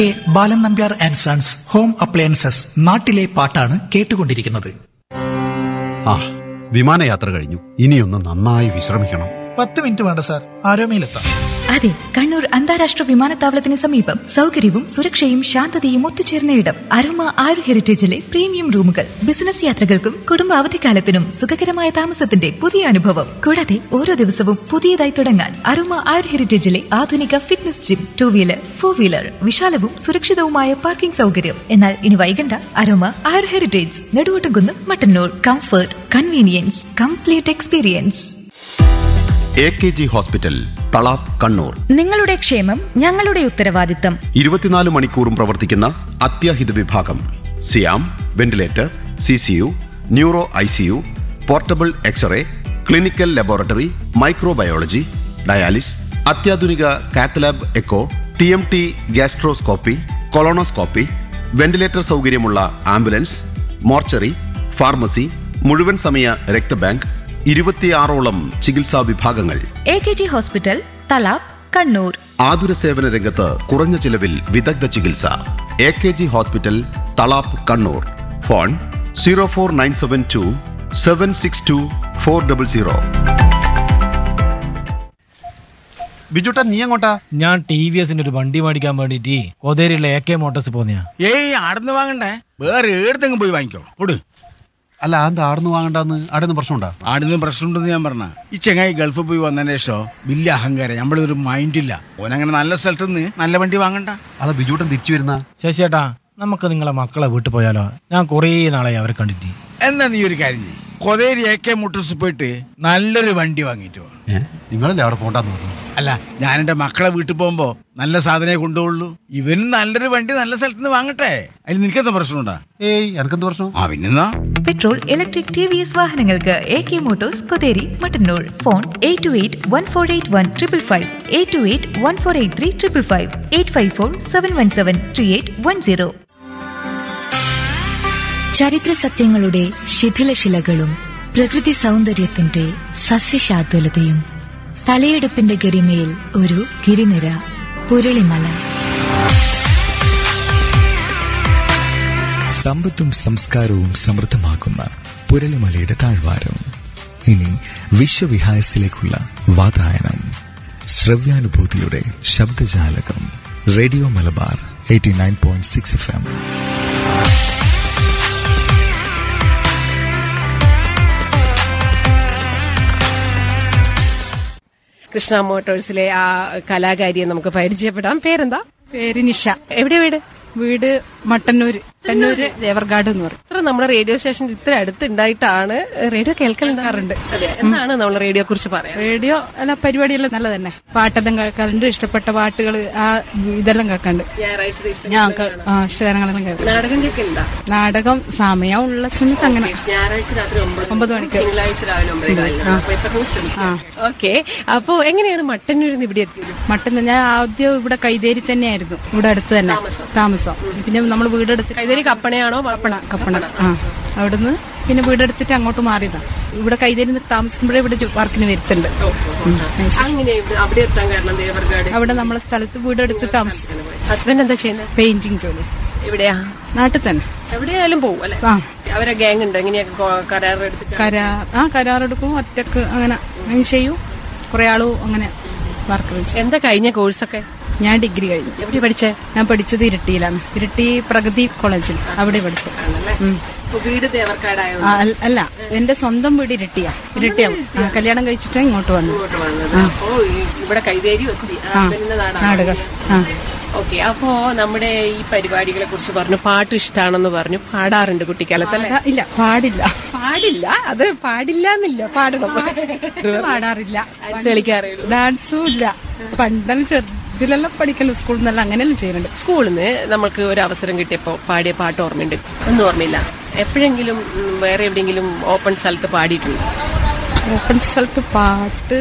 Balan Nambiar and sons home appliances നാട്ടിലെ പാട്ടാണ് കേട്ടുകൊണ്ടിരിക്കുന്നത്. വിമാനയാത്ര കഴിഞ്ഞു. ഇനിയൊന്ന് നന്നായി വിശ്രമിക്കണം. 10 മിനിറ്റ് വേണ്ട സാർ, ആരോമയിലെത്താം. അതെ, കണ്ണൂർ അന്താരാഷ്ട്ര വിമാനത്താവളത്തിന് സമീപം സൗകര്യവും സുരക്ഷയും ശാന്തതയും ഒത്തുചേർന്ന ഇടം അരോമ ആയുർ ഹെറിറ്റേജിലെ പ്രീമിയം റൂമുകൾ. ബിസിനസ് യാത്രകൾക്കും കുടുംബ അവധിക്കാലത്തിനും സുഖകരമായ താമസത്തിന്റെ പുതിയ അനുഭവം. കൂടാതെ ഓരോ ദിവസവും പുതിയതായി തുടങ്ങാൻ അരോമ ആയുർ ഹെറിറ്റേജിലെ ആധുനിക fitness gym, 2 wheeler 4 wheeler, വിശാലവും സുരക്ഷിതവുമായ parking സൗകര്യം. എന്നാൽ ഇനി വൈകണ്ട, അരോമ ആയുർ heritage, Neduvottumkunnu, Mattannur. Comfort, convenience, complete experience. AKG hospital, Thalap, Kannur. നിങ്ങളുടെ ക്ഷേമം ഞങ്ങളുടെ ഉത്തരവാദിത്തം. 24 മണിക്കൂറും പ്രവർത്തിക്കുന്ന അത്യാഹിത വിഭാഗം. സിയാം, ventilator, CCU, neuro ICU, portable x-ray, clinical laboratory, microbiology, dialysis, അത്യാധുനിക cath lab echo, TMT gastroscopy, colonoscopy, ventilator സൗകര്യമുള്ള ആംബുലൻസ്, മോർച്ചറി, ഫാർമസി, മുഴുവൻ സമയ രക്തബാങ്ക്, 26ഓളം ചികിത്സാ വിഭാഗങ്ങൾ. AKG hospital, Thalap, Kannur. ആതുര സേവന രംഗത്ത് കുറഞ്ഞ ചിലവിൽ വിദഗ്ധ ചികിത്സ. AKG hospital, Thalap, Kannur. Phone 04972 762 400. ബിജുട്ടാ, നീ എങ്ങോട്ടാ? ഞാൻ TVS ഒരു വണ്ടി മേടിക്കാൻ വേണ്ടിട്ട് കൊതേരിയുള്ള AK മോട്ടോഴ്സ് പോന്നെയാ. ആടുന്ന് വാങ്ങണ്ടേ, വേറെ ഏടത്തെങ്കിലും പോയി വാങ്ങിക്കോ. ഓട്. അല്ല, എന്താ ആടുന്ന് വാങ്ങണ്ടെന്ന്? ആടുന്ന് പ്രശ്നമുണ്ടാ? ആടുന്ന് പ്രശ്നമുണ്ടെന്ന് ഞാൻ പറഞ്ഞ. ഈ ചെങ്ങായി ഗൾഫിൽ പോയി വന്നതിന് ശേഷം വലിയ അഹങ്കാരം, നമ്മളൊരു മൈൻഡില്ല. ഓനങ്ങനെ നല്ല സ്ഥലത്ത് നിന്ന് നല്ല വണ്ടി വാങ്ങണ്ട. അതാ ബിജുട്ടൻ തിരിച്ചു വരുന്ന. ശശിയേട്ടാ, നമുക്ക് നിങ്ങളെ മക്കളെ വീട്ടിൽ പോയാലോ? ഞാൻ കുറേ നാളായി അവരെ കണ്ടിട്ട്. എന്നാ നീ ഒരു കാര്യം ചെയ്യ്, കൊതേരി AK മോട്ടോഴ്സ് പോയിട്ട് നല്ലൊരു വണ്ടി വാങ്ങിയിട്ട് വാ. നിങ്ങളല്ലേ അവിടെ പോണ്ടെന്ന് പറഞ്ഞു? അല്ല, ഞാൻ എന്റെ മക്കളെ വീട്ടിൽ പോകുമ്പോ നല്ല സാധനമേ കൊണ്ടുപോകുള്ളൂ. ഇവനും നല്ലൊരു വണ്ടി നല്ല സ്ഥലത്ത് നിന്ന് വാങ്ങട്ടെ. അതിൽ നിനക്കെന്താ പ്രശ്നമുണ്ടാ? എനക്കെന്ത് പ്രശ്നം? പിന്നെന്നാ, പെട്രോൾ, ഇലക്ട്രിക് TVS വാഹനങ്ങൾക്ക് AK Motors, Kotheri, Mattannur. Phone 8281481555, 8281483555, 8547173810. ചരിത്ര സത്യങ്ങളുടെ ശിഥിലശിലകളും പ്രകൃതി സൗന്ദര്യത്തിന്റെ സസ്യശാതുലതയും തലയെടുപ്പിന്റെ ഗരിമയിൽ ഒരു ഗിരിനിര, പുരളിമല. സമ്പത്തും സംസ്കാരവും സമൃദ്ധമാക്കുന്ന പുരളിമലയുടെ താഴ്വാരം. ഇനി വിശ്വവിഹായസിലേക്കുള്ള വാതായനം. ശ്രവ്യാനുഭൂതിയുടെ ശബ്ദജാലകം. Radio Malabar 89.6 FM. കൃഷ്ണ മോട്ടോഴ്സിലെ ആ കലാകാരിയെ നമുക്ക് പരിചയപ്പെടാം. പേരെന്താ? പേര് നിഷ. എവിടെയാ വീട്? വീട് മട്ടന്നൂര്, കണ്ണൂര് ദേവർഗാഡ് എന്ന് പറയും. ഇത്ര നമ്മുടെ റേഡിയോ സ്റ്റേഷൻ ഇത്ര അടുത്തുണ്ടായിട്ടാണ് റേഡിയോ കേൾക്കലുണ്ടാറുണ്ട്. എന്താണ് നമ്മൾ റേഡിയോ കുറിച്ച് പറയാം? റേഡിയോ അല്ല, പരിപാടിയെല്ലാം നല്ല തന്നെ. പാട്ടെല്ലാം കേൾക്കാറുണ്ട്, ഇഷ്ടപ്പെട്ട പാട്ടുകൾ ഇതെല്ലാം കേൾക്കാറുണ്ട്. ഇഷ്ടഗാനങ്ങളെല്ലാം കേൾക്കാം. നാടകം കേൾക്കലുണ്ടോ? നാടകം സമയമുള്ള സമയത്ത് അങ്ങനെ. ഞായറാഴ്ച രാത്രി 9 മണിക്ക്, തിങ്കളാഴ്ച രാവിലെ 9:15. ഓക്കെ. അപ്പൊ എങ്ങനെയാണ് മട്ടന്നൂരിൽ ഇവിടെ എത്തിയത്? മട്ടന്നൂർ ഞാൻ ആദ്യം ഇവിടെ കൈതേരി തന്നെയായിരുന്നു, ഇവിടെ അടുത്ത് തന്നെ താമസം. പിന്നെ നമ്മൾ വീടെടുത്ത് കൈതേരി കപ്പണയാണോ? കപ്പണ. അവിടുന്ന് പിന്നെ വീടെടുത്തിട്ട് അങ്ങോട്ട് മാറിയതാ. ഇവിടെ കൈതേരി താമസിക്കുമ്പോഴേ ഇവിടെ വർക്കിന് വരുത്തുണ്ട്. അവിടെ എത്താൻ കാരണം ദേവർഗാഡ്, അവിടെ നമ്മളെ സ്ഥലത്ത് വീടെടുത്ത് താമസിക്കും. ഹസ്ബൻഡ് എന്താ ചെയ്യുന്നത്? പെയിന്റിംഗ് ജോലി. എവിടെയാ? നാട്ടിൽ തന്നെ. എവിടെയായാലും പോകും അല്ലെ? അവരെ ഗ്യാങ് ഉണ്ടോ? എങ്ങനെയൊക്കെ കരാറെടുക്കും, ഒറ്റക്ക് അങ്ങനെ ചെയ്യും. കുറെ ആളും അങ്ങനെ വർക്ക്. എന്താ കഴിഞ്ഞ കോഴ്സൊക്കെ? ഞാൻ ഡിഗ്രി കഴിഞ്ഞു. എവിടെ പഠിച്ചേ? ഞാൻ പഠിച്ചത് ഇരിട്ടിയിലാണ്. ഇരിട്ടി പ്രഗതി കോളേജിൽ, അവിടെ പഠിച്ചത്. വീട് ദേവർക്കാടായോ? അല്ല, എന്റെ സ്വന്തം വീട് ഇരിട്ടിയാ. കല്യാണം കഴിച്ചിട്ട് ഇങ്ങോട്ട് വന്നു. ഇവിടെ കൈതേരി നാടകം. ഓക്കെ. അപ്പോ നമ്മുടെ ഈ പരിപാടികളെ കുറിച്ച് പറഞ്ഞു, പാട്ട് ഇഷ്ടാണെന്ന് പറഞ്ഞു. പാടാറുണ്ട് കുട്ടിക്കാലത്തല്ലേ? ഇല്ല, പാടില്ല. അത് പാടില്ല എന്നില്ല, പാടണം. പാടാറില്ല. കളിക്കാറില്ല. ഡാൻസും ഇല്ല. പണ്ടെല്ലാം ചെറുതിലെല്ലാം പഠിക്കലും സ്കൂളിൽ നിന്നെല്ലാം അങ്ങനെയെല്ലാം ചെയ്യുന്നുണ്ട്. സ്കൂളിൽ നിന്ന് നമുക്ക് ഒരു അവസരം കിട്ടിയപ്പോ പാടിയ പാട്ട് ഓർമ്മയുണ്ട്? ഒന്നും ഓർമ്മയില്ല. എപ്പോഴെങ്കിലും വേറെ എവിടെയെങ്കിലും ഓപ്പൺ സ്ഥലത്ത് പാടിയിട്ടുണ്ട്? ഓപ്പൺ സ്ഥലത്ത് പാട്ട്